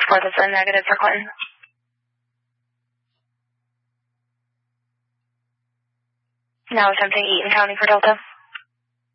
4, that's a negative for Clinton. Now attempting Eaton County for Delta.